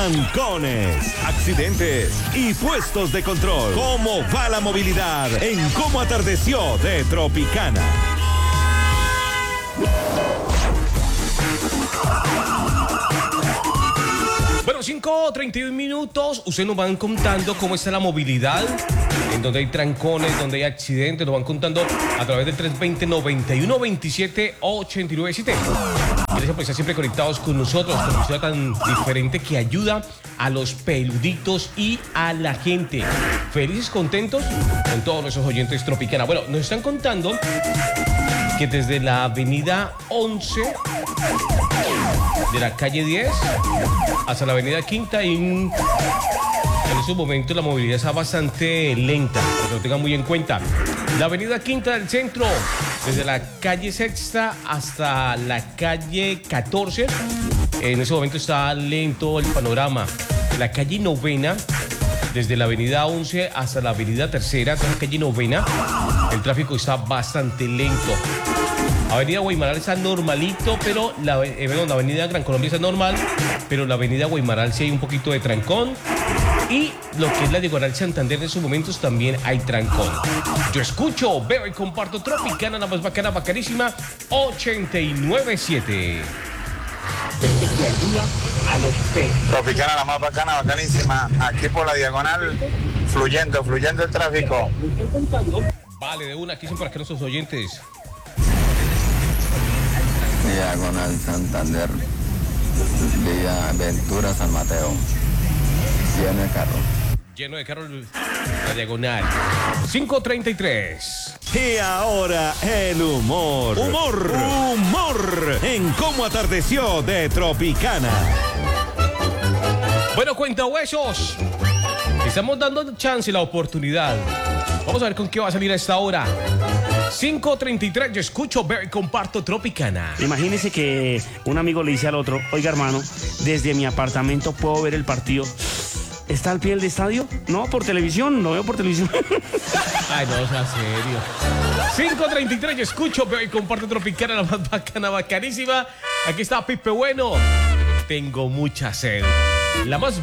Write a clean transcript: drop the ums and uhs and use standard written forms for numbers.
trancones, accidentes y puestos de control. ¿Cómo va la movilidad en Cómo Atardeció de Tropicana? Bueno, 5:31 minutos. Ustedes nos van contando cómo está la movilidad, en donde hay trancones, donde hay accidentes. Nos van contando a través del 320-9127-897. Gracias por estar siempre conectados con nosotros, con una tan diferente que ayuda a los peluditos y a la gente. Felices, contentos con todos nuestros oyentes Tropicana. Bueno, nos están contando que desde la avenida 11 de la calle 10 hasta la avenida Quinta en estos momentos la movilidad está bastante lenta, para que lo tengan muy en cuenta. La avenida Quinta del centro, desde la calle Sexta hasta la calle 14, en ese momento está lento el panorama. La calle Novena, desde la avenida 11 hasta la avenida Tercera, toda la calle Novena, el tráfico está bastante lento. Avenida Guaymaral está normalito, pero la avenida Gran Colombia está normal, pero la avenida Guaymaral sí hay un poquito de trancón. Y lo que es la diagonal Santander en esos momentos también hay trancón. Yo escucho, veo y comparto Tropicana, la más bacana, bacanísima, 897. Tropicana, la más bacana, bacanísima. Aquí por la diagonal, fluyendo el tráfico. Vale, de una, aquí son para que nuestros oyentes. Diagonal Santander, Villa Ventura, San Mateo. Lleno de carro. Lleno de carro, la diagonal. 5:33. Y ahora el humor. Humor en Cómo Atardeció de Tropicana. Bueno, cuenta huesos. Estamos dando chance y la oportunidad. Vamos a ver con qué va a salir a esta hora. 5:33, yo escucho, veo y comparto Tropicana. Imagínese que un amigo le dice al otro: oiga, hermano, desde mi apartamento puedo ver el partido. ¿Está al pie del estadio? No, por televisión, lo veo por televisión. Ay, no, o sea, serio. 5:33, yo escucho, veo y comparto Tropicana, la más bacana, bacanísima. Aquí está Pipe Bueno. Tengo mucha sed. La más